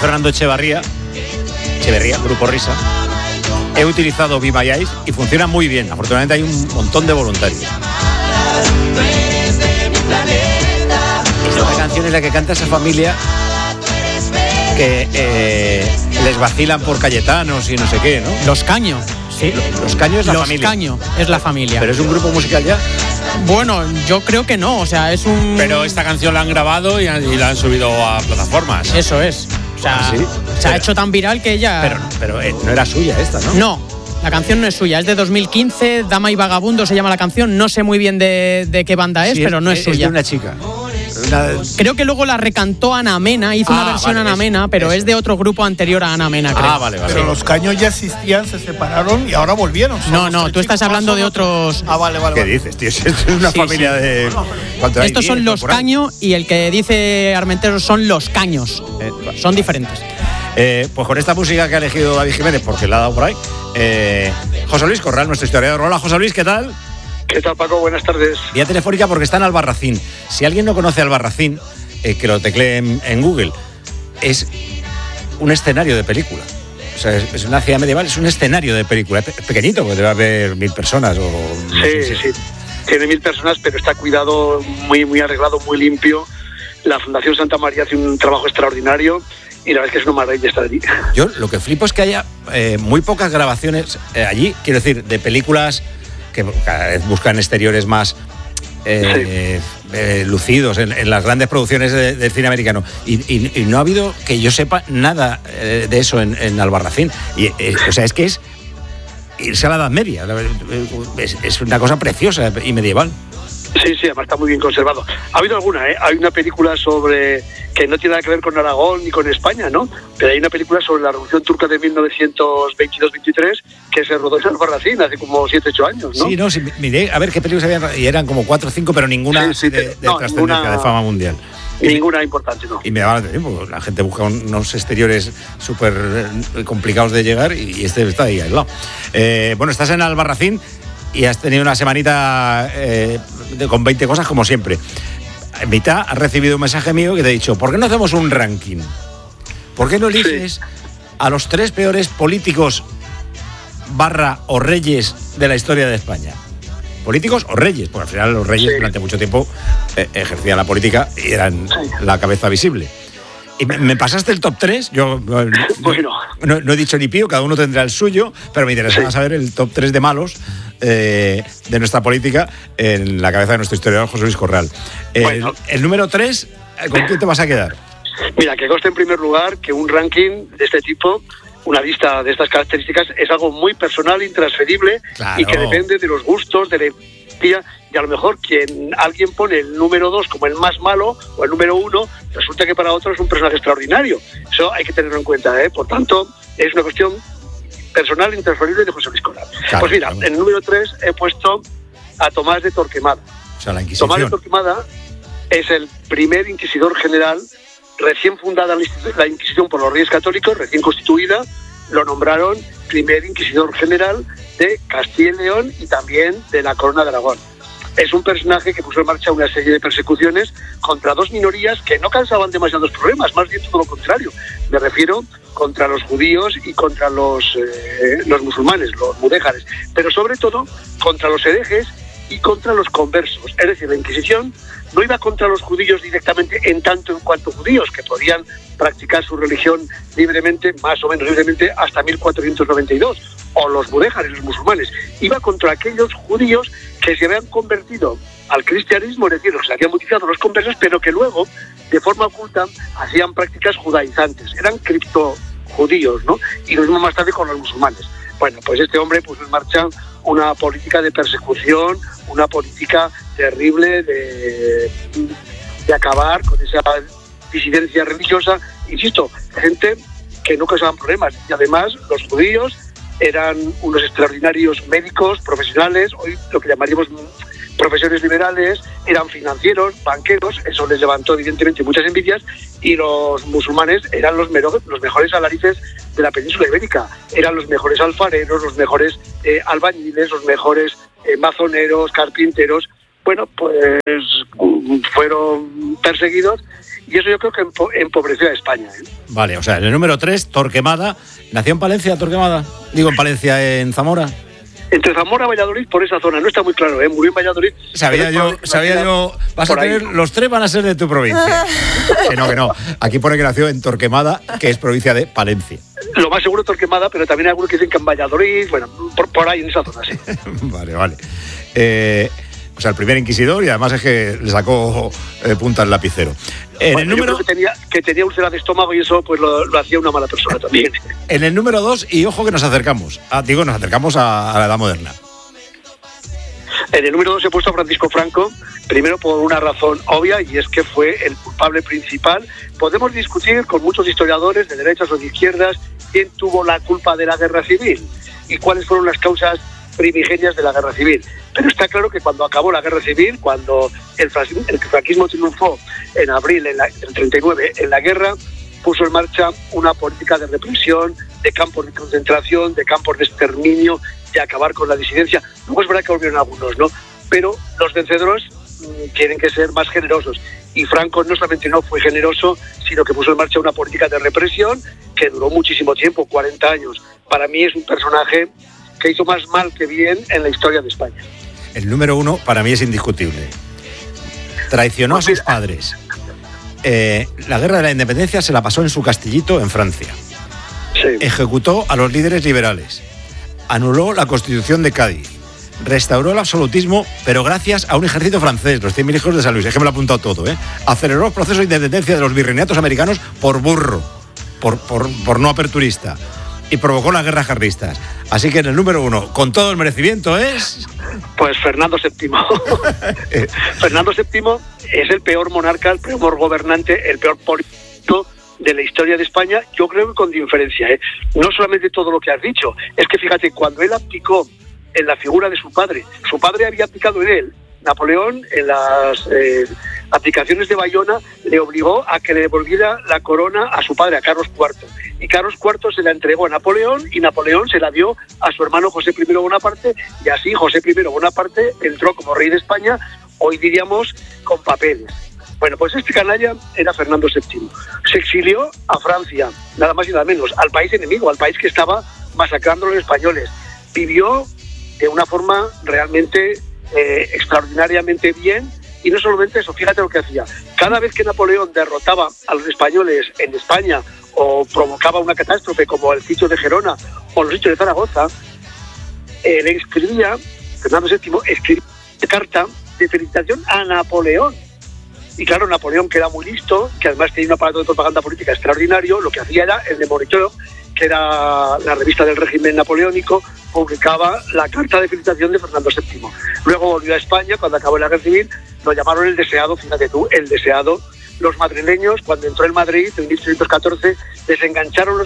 Fernando Echeverría, Grupo Risa. He utilizado Be My Eyes y funciona muy bien. Afortunadamente hay un montón de voluntarios. Esta canción es la que canta esa familia que les vacilan por Cayetanos y no sé qué, ¿no? Los Caño. Sí. Los Caño es la familia. Los Caño es la familia. ¿Pero es un grupo musical ya? Bueno, yo creo que no, o sea, es un... Pero esta canción la han grabado y la han subido a plataformas. Eso es. O sea, ¿sí? Se ha hecho tan viral que ella... Pero no era suya esta, ¿no? No, la canción no es suya, es de 2015, Dama y Vagabundo se llama la canción, no sé muy bien de qué banda es, sí, pero no es suya. Es de una chica. Creo que luego la recantó Ana Mena, hizo una versión Ana Mena, pero es de otro grupo anterior a Ana Mena, creo. Vale. Pero los Caños ya existían, se separaron y ahora volvieron. No, tú estás hablando de otros... Vale. ¿Qué dices, tío? Esto es una familia de... Estos son los Caño y el que dice Armenteros son los Caños. Son diferentes. Pues con esta música que ha elegido David Jiménez, porque la ha dado por ahí, José Luis Corral, nuestro historiador. Hola, José Luis, ¿qué tal? ¿Qué tal, Paco? Buenas tardes. Vía telefónica porque está en Albarracín. Si alguien no conoce Albarracín, que lo teclee en Google, es un escenario de película. O sea, es una ciudad medieval, es un escenario de película. Es pequeñito, porque debe haber 1000 personas. Sí. Tiene 1000 personas, pero está cuidado, muy, muy arreglado, muy limpio. La Fundación Santa María hace un trabajo extraordinario y la verdad es que es una maravilla estar allí. Yo lo que flipo es que haya muy pocas grabaciones allí, quiero decir, de películas que cada vez buscan exteriores más lucidos en las grandes producciones del cine americano. Y no ha habido, que yo sepa, nada de eso en Albarracín. O sea, es que es irse a la Edad Media. Es una cosa preciosa y medieval. Sí, además está muy bien conservado. Ha habido alguna, hay una película sobre que no tiene nada que ver con Aragón ni con España, ¿no? Pero hay una película sobre la Revolución Turca de 1922-23 que se rodó en Albarracín hace como 7-8 años, ¿no? Sí, no, sí, miré a ver qué películas habían, y eran como 4 o 5, pero ninguna de trascendencia, de fama mundial. Ninguna importante, ¿no? Y me daba la atención, la gente busca unos exteriores súper complicados de llegar y este está ahí al lado. Bueno, estás en Albarracín y has tenido una semanita con 20 cosas como siempre. En mitad has recibido un mensaje mío que te he dicho, ¿por qué no hacemos un ranking? ¿Por qué no eliges a los 3 peores políticos / o reyes de la historia de España? Políticos o reyes, porque al final los reyes durante mucho tiempo ejercían la política y eran la cabeza visible. Y me pasaste el top 3, yo no he dicho ni pío, cada uno tendrá el suyo, pero me interesaba saber el top 3 de malos de nuestra política en la cabeza de nuestro historiador José Luis Corral. El número 3, ¿con quién te vas a quedar? Mira, que conste en primer lugar que un ranking de este tipo, una lista de estas características, es algo muy personal, intransferible, y que depende de los gustos, de la empatía, y a lo mejor alguien pone el número 2 como el más malo o el número 1, resulta que para otro es un personaje extraordinario. Eso hay que tenerlo en cuenta, Por tanto, es una cuestión personal, intransferible de José Luis Corral. Pues mira, en el número 3 he puesto a Tomás de Torquemada. O sea, la Inquisición. Tomás de Torquemada es el primer inquisidor general, recién fundada la Inquisición por los Reyes Católicos, recién constituida, lo nombraron primer inquisidor general de Castilla y León y también de la Corona de Aragón. Es un personaje que puso en marcha una serie de persecuciones contra 2 minorías que no causaban demasiados problemas, más bien todo lo contrario. Me refiero contra los judíos y contra los musulmanes, los mudéjares, pero sobre todo contra los herejes y contra los conversos. Es decir, la Inquisición no iba contra los judíos directamente en tanto en cuanto judíos, que podían practicar su religión libremente, más o menos libremente, hasta 1492, o los mudéjares, los musulmanes. Iba contra aquellos judíos que se habían convertido al cristianismo, es decir, los que se habían bautizado los conversos, pero que luego, de forma oculta, hacían prácticas judaizantes. Eran criptojudíos, ¿no? Y lo mismo más tarde con los musulmanes. Bueno, pues este hombre puso en marcha una política de persecución, una política terrible de acabar con esa disidencia religiosa. Insisto, gente que no causaban problemas. Y además, los judíos eran unos extraordinarios médicos, profesionales, hoy lo que llamaríamos profesiones liberales, eran financieros, banqueros, eso les levantó evidentemente muchas envidias, y los musulmanes eran los mejores alarices de la península ibérica, eran los mejores alfareros, los mejores albañiles, los mejores mazoneros, carpinteros. Bueno, pues fueron perseguidos y eso yo creo que empobreció a España. Vale, o sea, en el número 3, Torquemada. ¿Nació en Palencia, Torquemada? Digo, en Palencia, en Zamora. Entre Zamora y Valladolid, por esa zona, no está muy claro, murió en Valladolid. Sabía yo, vas a tener, los 3 van a ser de tu provincia. Que no. Aquí pone que nació en Torquemada, que es provincia de Palencia. Lo más seguro Torquemada, pero también hay algunos que dicen que en Valladolid, bueno, por ahí en esa zona, sí. Vale. O sea, el primer inquisidor, y además es que le sacó punta al lapicero. En el número... Yo creo que tenía úlcera de estómago y eso pues lo hacía una mala persona también. En el número 2, y ojo que nos acercamos. Nos acercamos a la Edad Moderna. En el número 2 he puesto a Francisco Franco, primero por una razón obvia, y es que fue el culpable principal. Podemos discutir con muchos historiadores de derechas o de izquierdas quién tuvo la culpa de la guerra civil y cuáles fueron las causas primigenias de la guerra civil. Pero está claro que cuando acabó la guerra civil, cuando el franquismo triunfó en abril del 39 en la guerra, puso en marcha una política de represión, de campos de concentración, de campos de exterminio, de acabar con la disidencia. Luego es verdad que volvieron algunos, ¿no? Pero los vencedores tienen que ser más generosos. Y Franco no solamente no fue generoso, sino que puso en marcha una política de represión que duró muchísimo tiempo, 40 años. Para mí es un personaje que hizo más mal que bien en la historia de España. El número 1 para mí es indiscutible. Traicionó a sus padres. La guerra de la independencia se la pasó en su castillito en Francia. Sí. Ejecutó a los líderes liberales. Anuló la Constitución de Cádiz. Restauró el absolutismo, pero gracias a un ejército francés, los 100.000 hijos de San Luis. Es que me lo he apuntado todo, ¿eh? Aceleró el proceso de independencia de los virreinatos americanos por burro, por no aperturista. Y provocó las guerras carlistas. Así que en el número 1, con todo el merecimiento, es... Pues Fernando VII. Fernando VII es el peor monarca, el peor gobernante, el peor político de la historia de España, yo creo que con diferencia, ¿eh? No solamente todo lo que has dicho, es que fíjate, cuando él abdicó en la figura de su padre había abdicado en él. Napoleón, en las abdicaciones de Bayona, le obligó a que le devolviera la corona a su padre, a Carlos IV. Y Carlos IV se la entregó a Napoleón, y Napoleón se la dio a su hermano José I Bonaparte, y así José I Bonaparte entró como rey de España, hoy diríamos con papeles. Bueno, pues este canalla era Fernando VII. Se exilió a Francia, nada más y nada menos, al país enemigo, al país que estaba masacrando a los españoles. Vivió de una forma realmente extraordinariamente bien, y no solamente eso, fíjate lo que hacía. Cada vez que Napoleón derrotaba a los españoles en España o provocaba una catástrofe como el sitio de Gerona o los sitios de Zaragoza, le escribía, Fernando VII escribía una carta de felicitación a Napoleón. Y claro, Napoleón, que era muy listo, que además tenía un aparato de propaganda política extraordinario, lo que hacía era el de Monitor, que era la revista del régimen napoleónico, publicaba la carta de felicitación de Fernando VII. Luego volvió a España, cuando acabó la guerra civil, lo llamaron el deseado, fíjate tú, el deseado. Los madrileños, cuando entró en Madrid en 1814, desengancharon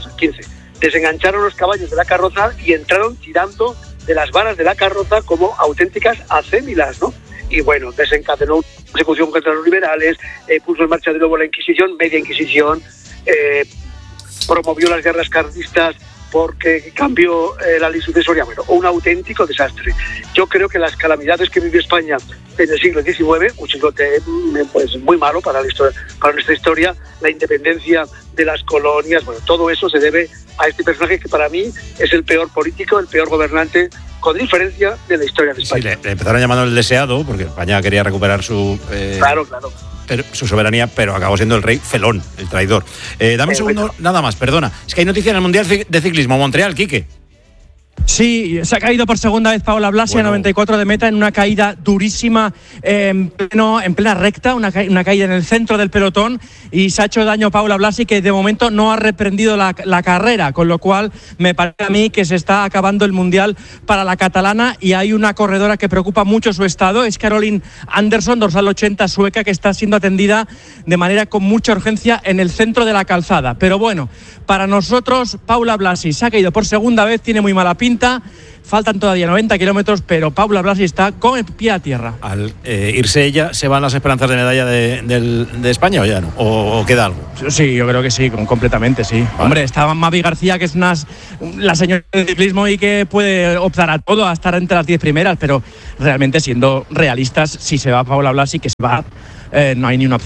los caballos de la carroza y entraron tirando de las varas de la carroza como auténticas acémilas, ¿no? Y bueno, desencadenó una persecución contra los liberales, puso en marcha de nuevo la Inquisición, media Inquisición, promovió las guerras carlistas porque cambió la ley sucesoria. Bueno, un auténtico desastre. Yo creo que las calamidades que vivió España en el siglo XIX, un siglo pues muy malo para nuestra historia, la independencia de las colonias, bueno, todo eso se debe a este personaje que para mí es el peor político, el peor gobernante, con diferencia, de la historia de España. Sí, le empezaron llamando el deseado, porque España quería recuperar su... Claro. Su soberanía, pero acabó siendo el rey felón, el traidor. Dame un segundo, nada más, perdona. Es que hay noticia en el Mundial de Ciclismo, Montreal, Quique. Sí, se ha caído por segunda vez Paola Blasi a 94 de meta en una caída durísima en plena recta, una caída en el centro del pelotón, y se ha hecho daño Paola Blasi, que de momento no ha reprendido la carrera, con lo cual me parece a mí que se está acabando el Mundial para la catalana, y hay una corredora que preocupa mucho su estado, es Caroline Anderson, dorsal 80 sueca, que está siendo atendida de manera con mucha urgencia en el centro de la calzada. Pero bueno, para nosotros Paola Blasi se ha caído por segunda vez, tiene muy mala pinta. Faltan todavía 90 kilómetros, pero Paola Blasi está con el pie a tierra. Al irse ella, ¿se van las esperanzas de medalla de España o ya no? ¿O queda algo? Sí, yo creo que sí, completamente sí. Vale. Hombre, está Mavi García, que es la señora del ciclismo y que puede optar a todo, a estar entre las 10 primeras, pero realmente, siendo realistas, si se va Paola Blasi, que se va, no hay ni una opción.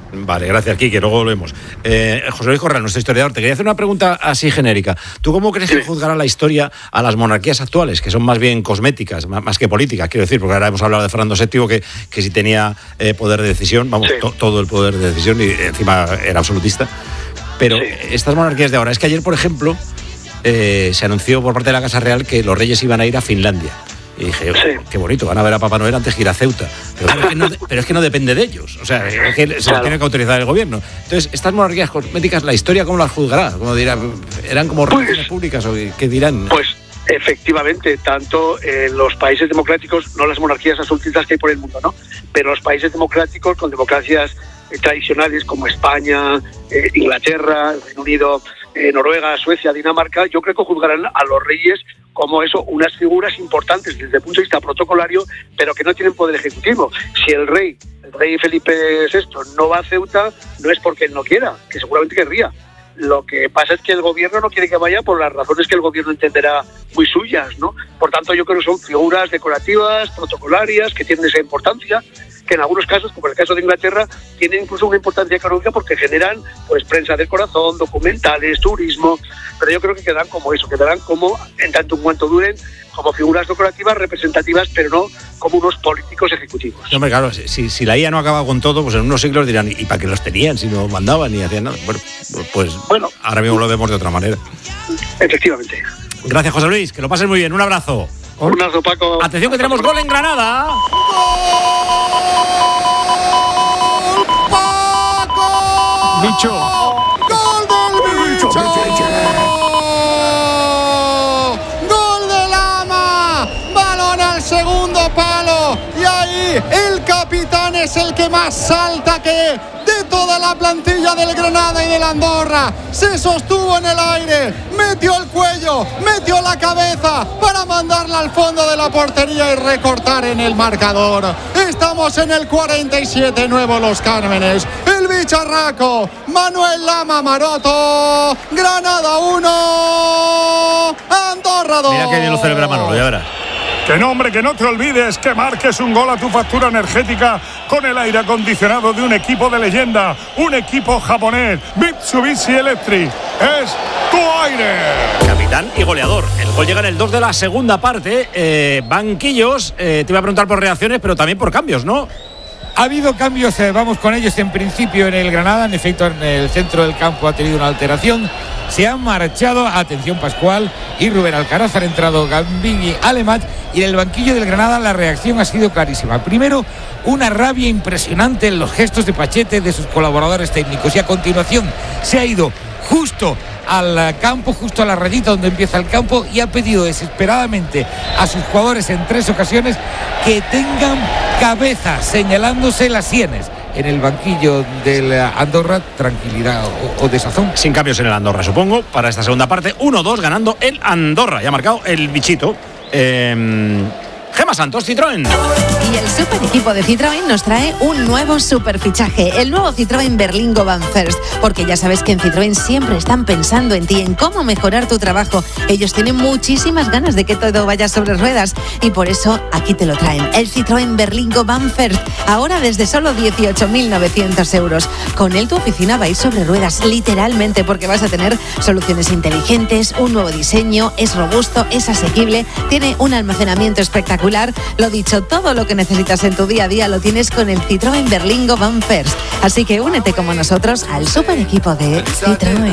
Vale, gracias, Quique, luego volvemos. José Luis Corral, nuestro historiador, te quería hacer una pregunta así genérica. ¿Tú cómo crees que juzgará la historia a las monarquías actuales, que son más bien cosméticas, más que políticas, quiero decir? Porque ahora hemos hablado de Fernando VII, que sí tenía poder de decisión, todo el poder de decisión, y encima era absolutista. Pero estas monarquías de ahora, es que ayer, por ejemplo, se anunció por parte de la Casa Real que los reyes iban a ir a Finlandia. Y dije, qué bonito, van a ver a Papá Noel antes que ir a Ceuta. Pero es que no depende de ellos. O sea, es que se lo tiene que autorizar el gobierno. Entonces, estas monarquías cosméticas, ¿la historia cómo las juzgará? ¿Cómo dirá? ¿Eran como relaciones públicas o qué dirán? Pues efectivamente, tanto en los países democráticos, no las monarquías absolutistas que hay por el mundo, ¿no? Pero los países democráticos con democracias tradicionales como España, Inglaterra, el Reino Unido, Noruega, Suecia, Dinamarca, yo creo que juzgarán a los reyes como eso, unas figuras importantes desde el punto de vista protocolario, pero que no tienen poder ejecutivo. Si el rey Felipe VI no va a Ceuta, no es porque él no quiera, que seguramente querría. Lo que pasa es que el gobierno no quiere que vaya por las razones que el gobierno entenderá muy suyas, ¿no? Por tanto, yo creo que son figuras decorativas, protocolarias, que tienen esa importancia, que en algunos casos, como en el caso de Inglaterra, tienen incluso una importancia económica porque generan pues prensa del corazón, documentales, turismo, pero yo creo que quedarán como eso, quedarán como, en tanto en cuanto duren, como figuras decorativas, representativas, pero no como unos políticos ejecutivos. Hombre, claro, si la IA no acaba con todo, pues en unos siglos dirán, ¿y para qué los tenían si no mandaban ni hacían nada? Bueno, ahora mismo lo vemos de otra manera. Efectivamente. Gracias, José Luis, que lo pases muy bien, un abrazo. Un abrazo, Paco. Atención que tenemos gol en Granada. ¡Paco! ¡Bicho! ¡Gol del Bicho! ¡Gol de Lama! Balón al segundo palo. Y ahí el capitán es el que más salta que de toda la plantilla del Granada y del Andorra. Se sostuvo en el aire, metió el cuello, metió la cabeza para mandarla al fondo de la portería y recortar en el marcador. Estamos en el 47, Nuevo Los Cármenes. El bicharraco, Manuel Lama Maroto. Granada 1, Andorra 2. Mira que bien lo celebra Manolo, ya verás. Que no, hombre, que no te olvides que marques un gol a tu factura energética con el aire acondicionado de un equipo de leyenda, un equipo japonés, Mitsubishi Electric. Es tu aire. Capitán y goleador. El gol llega en el 2 de la segunda parte. Banquillos, te iba a preguntar por reacciones, pero también por cambios, ¿no? Ha habido cambios, vamos con ellos en principio en el Granada. En efecto, en el centro del campo ha tenido una alteración. Se han marchado, atención, Pascual y Rubén Alcaraz, han entrado Gambín y Alemat, y en el banquillo del Granada la reacción ha sido clarísima. Primero, una rabia impresionante en los gestos de Pachete, de sus colaboradores técnicos, y a continuación se ha ido justo al campo, justo a la rayita donde empieza el campo, y ha pedido desesperadamente a sus jugadores en 3 ocasiones que tengan cabeza, señalándose las sienes. En el banquillo del Andorra, tranquilidad o desazón. Sin cambios en el Andorra, supongo, para esta segunda parte. 1-2 ganando el Andorra. Ya ha marcado el bichito. Gemma Santos, Citroën. Y el super equipo de Citroën nos trae un nuevo super fichaje, el nuevo Citroën Berlingo Van First, porque ya sabes que en Citroën siempre están pensando en ti, en cómo mejorar tu trabajo. Ellos tienen muchísimas ganas de que todo vaya sobre ruedas y por eso aquí te lo traen, el Citroën Berlingo Van First, ahora desde solo 18.900 euros. Con él tu oficina va a ir sobre ruedas, literalmente, porque vas a tener soluciones inteligentes, un nuevo diseño, es robusto, es asequible, tiene un almacenamiento espectacular. Lo dicho, todo lo que necesitas en tu día a día lo tienes con el Citroën Berlingo Van First. Así que únete como nosotros al super equipo de Citroën.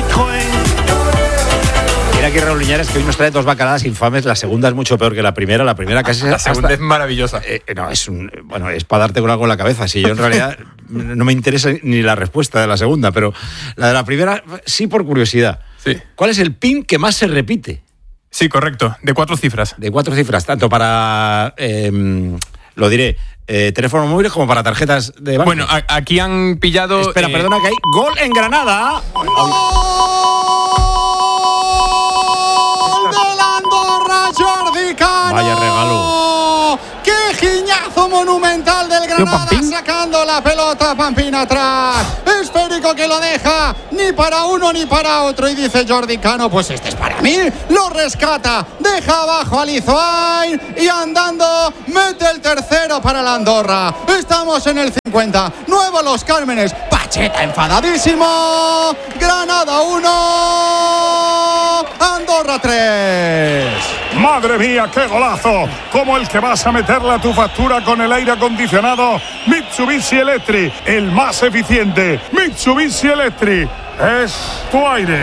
Mira aquí Raúl Liñares, que hoy nos trae 2 bacaladas infames. La segunda es mucho peor que la primera. La primera casi la segunda es maravillosa. No, es para darte con algo en la cabeza. Si yo en realidad no me interesa ni la respuesta de la segunda, pero la de la primera sí, por curiosidad. Sí. ¿Cuál es el PIN que más se repite? Sí, correcto. De 4 cifras. De 4 cifras, tanto para, lo diré, teléfonos móviles como para tarjetas de banco. Bueno, aquí han pillado... Espera, perdona, que hay gol en Granada. ¡Gol del Andorra, Jordi Cano! Vaya regalo. ¡Qué giñazo monumental del Granada! Sacando la pelota, Pampín atrás. Esférico único que lo deja ni para uno ni para otro. Y dice Jordi Cano, pues este es para mí. Lo rescata, deja abajo a Lizoain y andando mete el tercero para la Andorra. Estamos en el 50. Nuevo Los Cármenes. Pacheta enfadadísimo. Granada 1, Andorra 3. ¡Madre mía, qué golazo! Como el que vas a meterle a tu factura con el aire acondicionado Mitsubishi Electric, el más eficiente. Mitsubishi Electric es tu aire.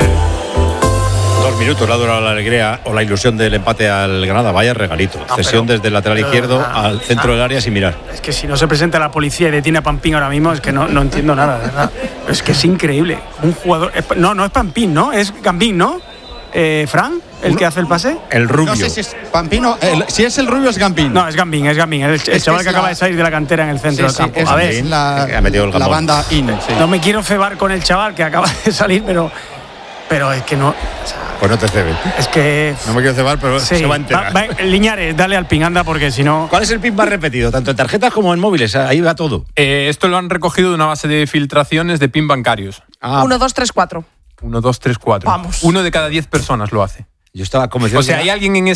2 minutos le ha durado la alegría o la ilusión del empate al Granada. Vaya regalito. Cesión desde el lateral izquierdo al centro del área sin mirar. Es que si no se presenta la policía y detiene a Pampín ahora mismo, es que no entiendo nada, de verdad. Es que es increíble. Un jugador... No es Pampín, ¿no? Es Gambín, ¿no? Fran, el que hace el pase. El rubio. No sé si es Pampino. Si es el rubio es Gambín. No, es Gambín. El chaval que acaba de salir de la cantera en el centro del campo. A ver, ha metido el la banda in. Sí. No me quiero cebar con el chaval que acaba de salir, pero es que no... O sea, pues no te cebes. Es que... No me quiero cebar, pero sí, se va a enterar. Liñares, dale al pin, anda, porque si no... ¿Cuál es el pin más repetido? Tanto en tarjetas como en móviles. Ahí va todo. Esto lo han recogido de una base de filtraciones de pin bancarios. 1, 2, 3, 4. 1, 2, 3, 4. Vamos. 1 de cada 10 personas lo hace. Yo estaba convencido. O sea, hay alguien en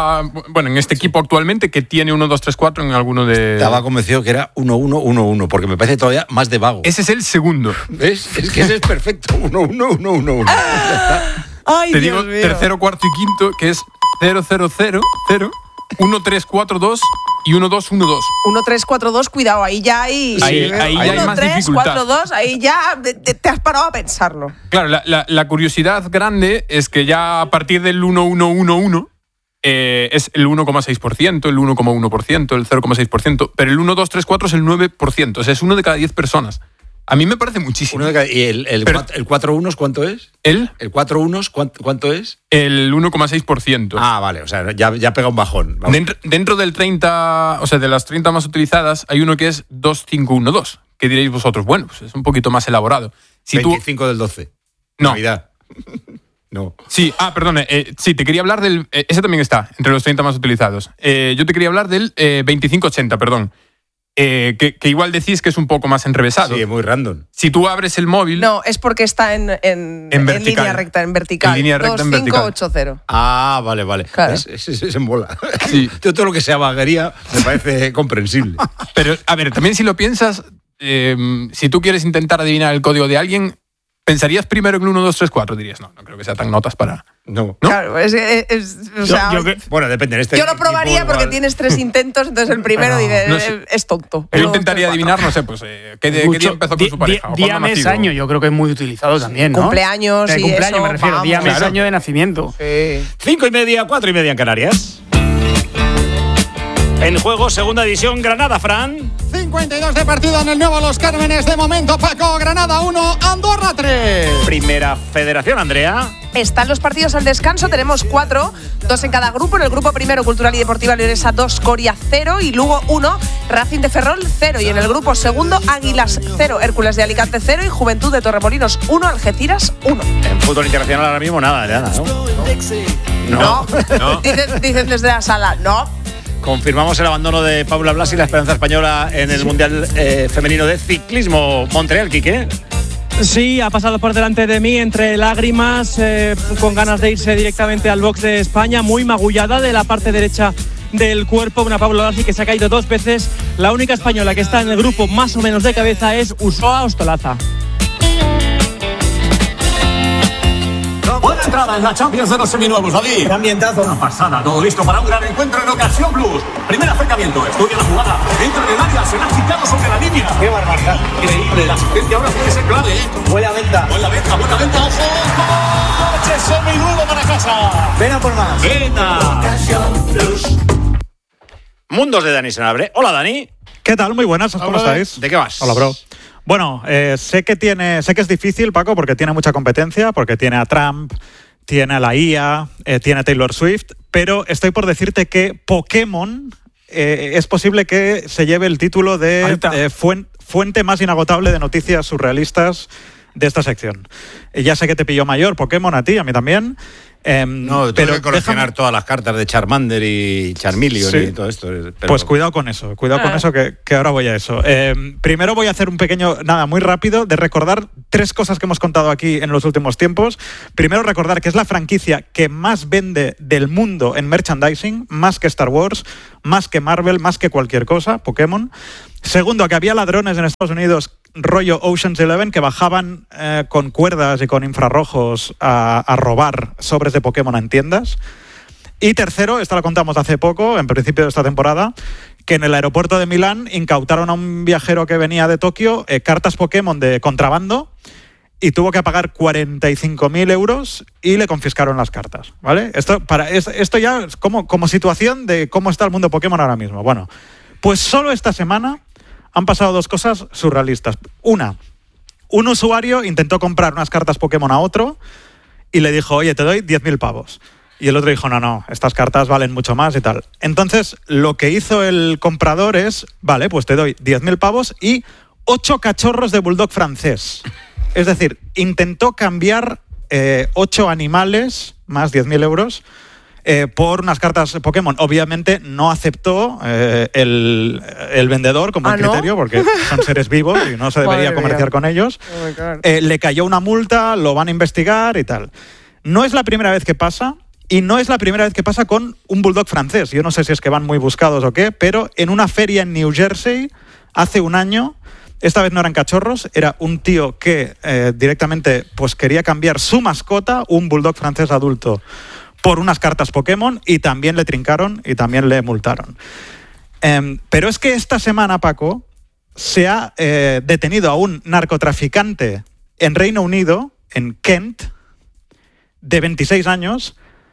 en este equipo actualmente que tiene 1, 2, 3, 4 en alguno de... Estaba convencido que era 1, 1, 1, 1, porque me parece todavía más de vago. Ese es el segundo. ¿Ves? Es que ese es perfecto. 1, 1, 1, 1, 1. Ay, te Dios digo mío. tercero, cuarto y quinto, que es 0, 0, 0, 0, 1, 3, 4, 2 y 1, 2, 1, 2. 1, 3, 4, 2, cuidado, ahí ya hay... Ahí ya hay más 3, dificultad. 4, 2, ahí ya te has parado a pensarlo. Claro, la curiosidad grande es que ya a partir del 1, 1, 1, 1 es el 1,6%, el 1,1%, el 0,6%, pero el 1, 2, 3, 4 es el 9%, o sea, es 1 de cada 10 personas. A mí me parece muchísimo. ¿Y el 4 unos cuánto es? ¿El 4 unos cuánto es? El 1,6%. Ah, vale, o sea, ya pega un bajón. Dentro del 30, o sea, de las 30 más utilizadas, hay uno que es 2512. ¿Qué diréis vosotros? Bueno, pues es un poquito más elaborado. 25 del 12. No. Navidad. No. Sí, perdón. Sí, te quería hablar del... ese también está entre los 30 más utilizados. Yo te quería hablar del 2580, perdón. Que igual decís que es un poco más enrevesado. Sí, es muy random. Si tú abres el móvil... No, es porque está en línea recta, en vertical. En línea recta, en vertical. 2580. Ah, vale. Claro. Se mola. Sí. Yo todo lo que sea vaguería me parece comprensible. Pero, a ver, también si lo piensas, si tú quieres intentar adivinar el código de alguien, ¿pensarías primero en el 1, 2, 3, 4? Dirías, no creo que sea tan notas para... No. Claro, o sea, bueno, depende. yo lo probaría porque tienes 3 intentos, entonces el primero es tonto. Yo intentaría adivinar, no sé, pues ¿qué día empezó con su pareja? Día, mes, año, yo creo que es muy utilizado también, ¿no? Cumpleaños y cumpleaños eso, me refiero, vamos. día, mes, año de nacimiento. Sí. 5:30, 4:30 en Canarias. En juego, segunda edición, Granada, Fran. 52 de partido en el nuevo Los Cármenes. De momento, Paco, Granada 1, Andorra 3. Primera Federación, Andrea. Están los partidos al descanso, tenemos 4, 2 en cada grupo. En el grupo primero, Cultural y Deportiva Leonesa 2, Coria 0 y Lugo 1, Racing de Ferrol 0. Y en el grupo segundo, Águilas 0, Hércules de Alicante 0 y Juventud de Torremolinos 1, Algeciras 1. En fútbol internacional ahora mismo nada, ¿no? No. Dicen desde la sala, no. Confirmamos el abandono de Paula Blasi y la esperanza española en el Mundial Femenino de Ciclismo. Montreal, Quique. Sí, ha pasado por delante de mí entre lágrimas, con ganas de irse directamente al box de España, muy magullada de la parte derecha del cuerpo, una Paula Blasi que se ha caído 2 veces. La única española que está en el grupo más o menos de cabeza es Usoa Ostolaza. Buena entrada en la Champions de los seminuevos, David. Qué ambientazo. Una pasada, todo listo para un gran encuentro en Ocasión Plus. Primer acercamiento, estudia la jugada. Dentro del área, se la ha quitado sobre la línea. Qué barbaridad. Increíble. La asistencia ahora puede ser clave, ¿eh? Buena venta, ojo. ¡Coche seminuevo para casa! Ven a por más. Venga. Ocasión Plus. Mundos de Dani Senabre. Hola, Dani. ¿Qué tal? Muy buenas, ¿cómo estáis? ¿De qué vas? Hola, bro. Bueno, sé que es difícil, Paco, porque tiene mucha competencia, porque tiene a Trump, tiene a la IA, tiene a Taylor Swift, pero estoy por decirte que Pokémon es posible que se lleve el título de fuente más inagotable de noticias surrealistas de esta sección. Ya sé que te pilló mayor Pokémon a ti, a mí también, No, tengo que coleccionar todas las cartas de Charmander y Charmeleon y todo esto. Pero... Pues cuidado con eso, que ahora voy a eso. Primero voy a hacer un pequeño, muy rápido, de recordar 3 cosas que hemos contado aquí en los últimos tiempos. Primero, recordar que es la franquicia que más vende del mundo en merchandising, más que Star Wars, más que Marvel, más que cualquier cosa, Pokémon. Segundo, que había ladrones en Estados Unidos rollo Ocean's 11 que bajaban con cuerdas y con infrarrojos a robar sobres de Pokémon en tiendas. Y tercero, esto lo contamos hace poco, en principio de esta temporada, que en el aeropuerto de Milán incautaron a un viajero que venía de Tokio cartas Pokémon de contrabando y tuvo que pagar 45.000 euros y le confiscaron las cartas, ¿vale? Esto ya es como situación de cómo está el mundo Pokémon ahora mismo. Bueno, pues solo esta semana han pasado 2 cosas surrealistas. Una, un usuario intentó comprar unas cartas Pokémon a otro y le dijo, oye, te doy 10.000 pavos. Y el otro dijo, no, estas cartas valen mucho más y tal. Entonces, lo que hizo el comprador es, vale, pues te doy 10.000 pavos y 8 cachorros de bulldog francés. Es decir, intentó cambiar 8 animales, más 10.000 euros, por unas cartas Pokémon. Obviamente no aceptó el vendedor como criterio, porque son seres vivos y no se debería comerciar con ellos. Le cayó una multa, lo van a investigar y tal. No es la primera vez que pasa, y no es la primera vez que pasa con un bulldog francés. Yo no sé si es que van muy buscados o qué, pero en una feria en New Jersey, hace un año, esta vez no eran cachorros, era un tío que directamente pues quería cambiar su mascota, un bulldog francés adulto, por unas cartas Pokémon, y también le trincaron y también le multaron. Pero es que esta semana, Paco, se ha detenido a un narcotraficante en Reino Unido, en Kent, de 26 años,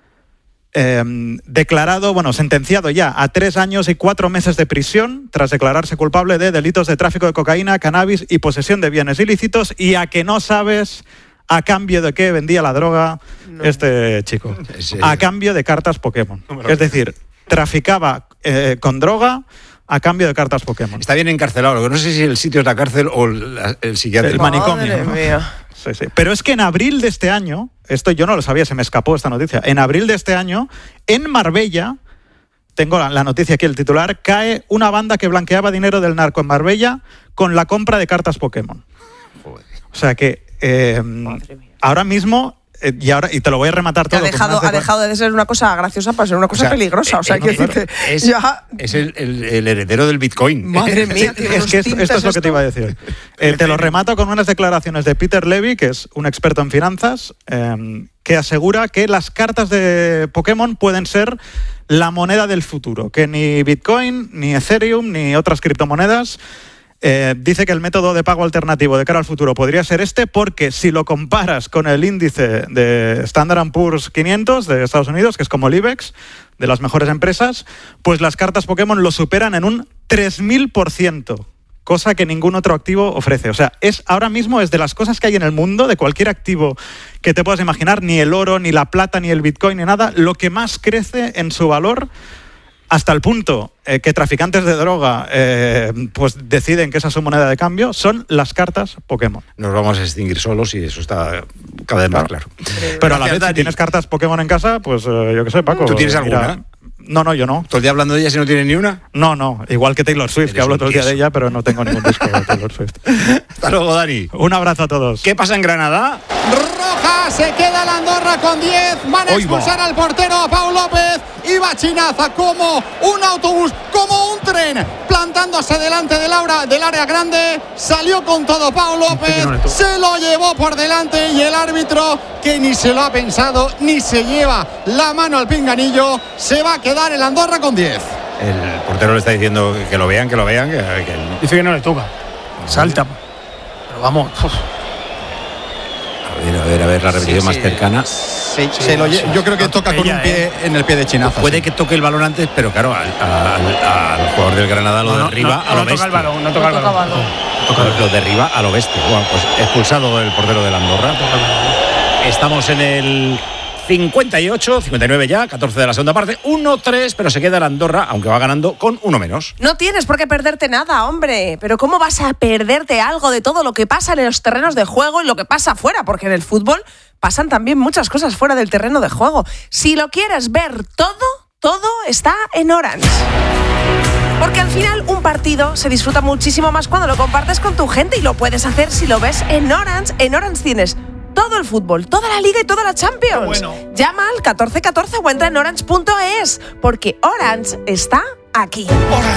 sentenciado ya a 3 años y 4 meses de prisión tras declararse culpable de delitos de tráfico de cocaína, cannabis y posesión de bienes ilícitos, y a que no sabes a cambio de qué vendía la droga este chico. A cambio de cartas Pokémon. Es decir, traficaba con droga a cambio de cartas Pokémon. Está bien encarcelado, lo que no sé si el sitio es la cárcel o el psiquiátrico. El manicomio. ¿No? Sí. Pero es que en abril de este año, esto yo no lo sabía, se me escapó esta noticia, en abril de este año, en Marbella, tengo la noticia aquí, el titular, cae una banda que blanqueaba dinero del narco en Marbella con la compra de cartas Pokémon. Joder. O sea que ahora mismo... Y te lo voy a rematar todo. Ha dejado de ser una cosa graciosa para ser una cosa peligrosa. Es el heredero del Bitcoin. Madre mía, es que esto es lo que te iba a decir. Te lo remato con unas declaraciones de Peter Levy, que es un experto en finanzas, que asegura que las cartas de Pokémon pueden ser la moneda del futuro, que ni Bitcoin, ni Ethereum, ni otras criptomonedas... dice que el método de pago alternativo de cara al futuro podría ser porque si lo comparas con el índice de Standard & Poor's 500 de Estados Unidos, que es como el IBEX, de las mejores empresas, pues las cartas Pokémon lo superan en un 3000%, cosa que ningún otro activo ofrece. O sea, ahora mismo es de las cosas que hay en el mundo, de cualquier activo que te puedas imaginar, ni el oro, ni la plata, ni el Bitcoin, ni nada, lo que más crece en su valor, hasta el punto que traficantes de droga pues deciden que esa es su moneda de cambio, son las cartas Pokémon. Nos vamos a extinguir solos y eso está cada vez más claro. Pero a la vez, si tienes cartas Pokémon en casa, pues yo qué sé, Paco. ¿Tú tienes alguna? No, yo no. ¿Todo el día hablando de ella si no tienes ni una? No. Igual que Taylor Swift, que hablo todo el día de ella, pero no tengo ningún disco de Taylor Swift. Hasta luego, Dani. Un abrazo a todos. ¿Qué pasa en Granada? Roja, se queda la Andorra con 10. Van a expulsar al portero, a Pau López. Iba Chinaza como un autobús, como un tren, plantándose delante del área grande. Salió con todo Pau López, se lo llevó por delante y el árbitro, que ni se lo ha pensado, ni se lleva la mano al pinganillo, se va a quedar el Andorra con 10. El portero le está diciendo que lo vean. Dice que no le toca. Salta. Pero vamos. A ver la repetición más cercana. Yo creo que toca con un pie en el pie de Chinaza. Puede que toque el balón antes, pero claro, al jugador del Granada lo derriba a lo bestia. No toca el balón. Lo derriba a lo bestia. Bueno, pues expulsado el portero del Andorra. Estamos en el 58, 59 ya, 14 de la segunda parte, 1-3, pero se queda el Andorra, aunque va ganando con uno menos. No tienes por qué perderte nada, hombre. Pero ¿cómo vas a perderte algo de todo lo que pasa en los terrenos de juego y lo que pasa fuera? Porque en el fútbol pasan también muchas cosas fuera del terreno de juego. Si lo quieres ver todo está en Orange. Porque al final un partido se disfruta muchísimo más cuando lo compartes con tu gente y lo puedes hacer si lo ves en Orange. En Orange tienes todo el fútbol, toda la Liga y toda la Champions. Bueno. Llama al 1414 o entra en orange.es porque Orange está aquí.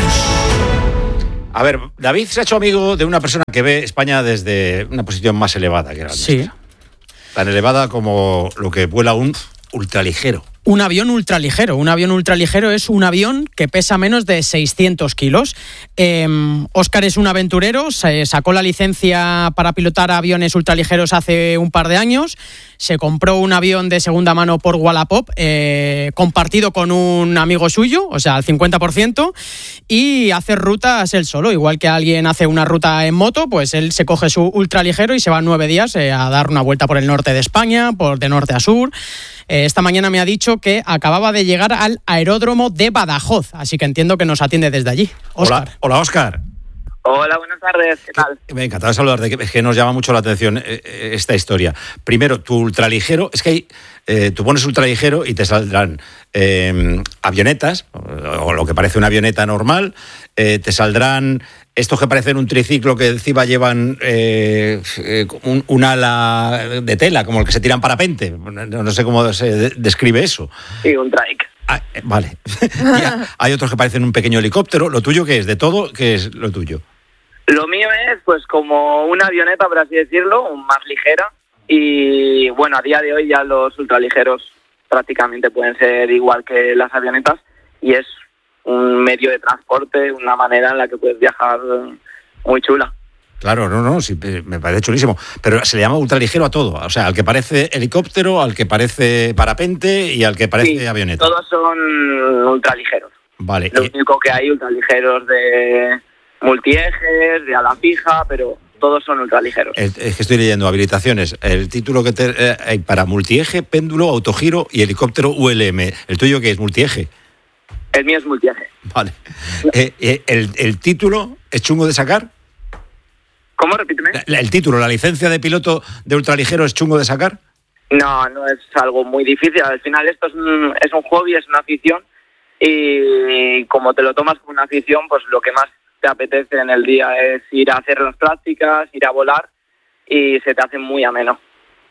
A ver, David se ha hecho amigo de una persona que ve España desde una posición más elevada que la nuestra. Sí. Tan elevada como lo que vuela un ultraligero. Un avión ultraligero. Un avión ultraligero es un avión que pesa menos de 600 kilos. Óscar es un aventurero, se sacó la licencia para pilotar aviones ultraligeros hace un par de años. Se compró un avión de segunda mano por Wallapop, compartido con un amigo suyo, o sea, al 50%, y hace rutas él solo. Igual que alguien hace una ruta en moto, pues él se coge su ultraligero y se va 9 días a dar una vuelta por el norte de España, por de norte a sur. Esta mañana me ha dicho que acababa de llegar al aeródromo de Badajoz, así que entiendo que nos atiende desde allí. Óscar. Hola, Óscar. Hola, buenas tardes, ¿qué tal? Me encantaba saludarte, es que nos llama mucho la atención esta historia. Primero, tu ultraligero, es que tú pones ultraligero y te saldrán avionetas, o lo que parece una avioneta normal, te saldrán estos que parecen un triciclo que encima llevan un ala de tela, como el que se tiran parapente. No sé cómo se describe eso. Sí, un trike. Vale. Hay otros que parecen un pequeño helicóptero. ¿Lo tuyo qué es? ¿De todo qué es lo tuyo? Lo mío es pues como una avioneta, por así decirlo, más ligera. Y bueno, a día de hoy ya los ultraligeros prácticamente pueden ser igual que las avionetas. Y es un medio de transporte, una manera en la que puedes viajar muy chula. Claro, no, sí, me parece chulísimo. Pero se le llama ultraligero a todo. O sea, al que parece helicóptero, al que parece parapente y al que parece avioneta. Todos son ultraligeros. Vale. Lo único que hay ultraligeros de multiejes, de ala fija, pero todos son ultraligeros. Es que estoy leyendo habilitaciones. El título que hay para multieje, péndulo, autogiro y helicóptero ULM. ¿El tuyo qué es? ¿Multieje? El mío es multieje. Vale. ¿El título es chungo de sacar? ¿Cómo? Repíteme. ¿El título, la licencia de piloto de ultraligero es chungo de sacar? No es algo muy difícil. Al final esto es un hobby, es una afición y como te lo tomas como una afición, pues lo que más te apetece en el día es ir a hacer las prácticas, ir a volar y se te hace muy ameno.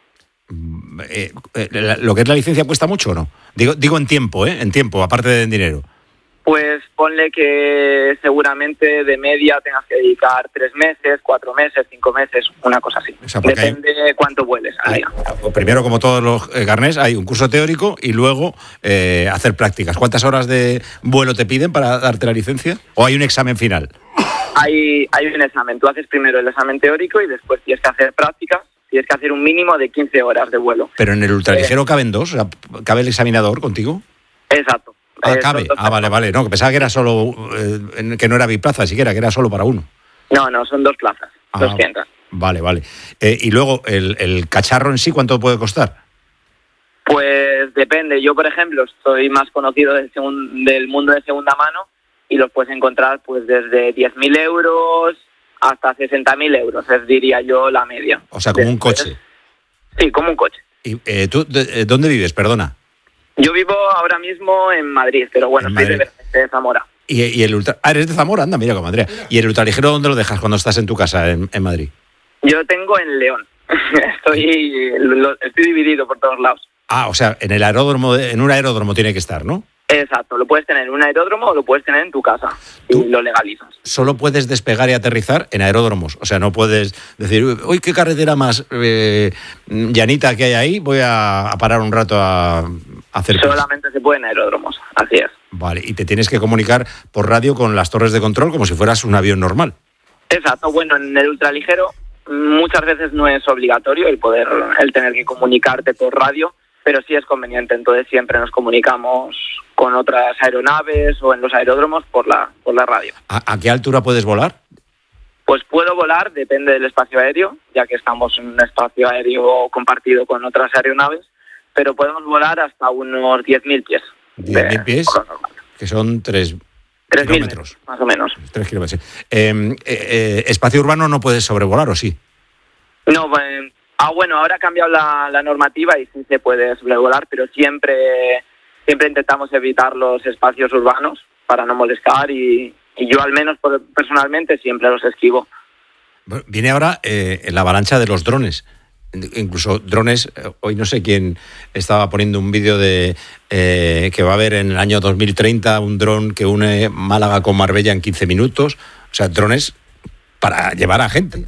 ¿Lo que es la licencia cuesta mucho o no? Digo en tiempo, aparte de en dinero. Pues ponle que seguramente de media tengas que dedicar 3 meses, 4 meses, 5 meses, una cosa así. O sea, depende de cuánto vueles al día. Primero, como todos los carnés, hay un curso teórico y luego hacer prácticas. ¿Cuántas horas de vuelo te piden para darte la licencia? ¿O hay un examen final? Hay un examen. Tú haces primero el examen teórico y después tienes que hacer prácticas. Tienes que hacer un mínimo de 15 horas de vuelo. Pero en el ultraligero caben 2, o sea, ¿cabe el examinador contigo? Exacto. Cabe. Vale. No, que pensaba que era solo, que no era biplaza siquiera, que era solo para uno. No, son 2 plazas, 200. Vale. Y luego, el cacharro en sí, ¿cuánto puede costar? Pues depende. Yo, por ejemplo, soy más conocido del mundo de segunda mano y los puedes encontrar pues desde 10.000 euros hasta 60.000 euros, diría yo la media. O sea, como un coche. Sí, como un coche. ¿Y tú dónde vives, perdona? Yo vivo ahora mismo en Madrid, pero bueno, soy de Zamora. ¿Y el eres de Zamora? Anda, mira como Andrea. ¿Y el ultraligero dónde lo dejas cuando estás en tu casa en Madrid? Yo tengo en León. Estoy dividido por todos lados. O sea, en un aeródromo tiene que estar, ¿no? Exacto, lo puedes tener en un aeródromo o lo puedes tener en tu casa y lo legalizas. Solo puedes despegar y aterrizar en aeródromos, o sea, no puedes decir, uy, qué carretera más llanita que hay ahí, voy a parar un rato a hacer... Solamente se puede en aeródromos, así es. Vale, y te tienes que comunicar por radio con las torres de control como si fueras un avión normal. Exacto, bueno, en el ultraligero muchas veces no es obligatorio el tener que comunicarte por radio, pero sí es conveniente, entonces siempre nos comunicamos con otras aeronaves o en los aeródromos por la radio. ¿A qué altura puedes volar? Pues puedo volar, depende del espacio aéreo, ya que estamos en un espacio aéreo compartido con otras aeronaves, pero podemos volar hasta unos 10.000 pies. 10.000 pies, que son 3 kilómetros. Más o menos. 3 kilómetros. Espacio urbano no puedes sobrevolar, ¿o sí? No, bueno, ahora ha cambiado la normativa y sí se puede sobrevolar, pero siempre intentamos evitar los espacios urbanos para no molestar y yo al menos personalmente siempre los esquivo. Viene ahora la avalancha de los drones. Incluso drones, hoy no sé quién estaba poniendo un vídeo de que va a haber en el año 2030 un dron que une Málaga con Marbella en 15 minutos. O sea, drones para llevar a gente.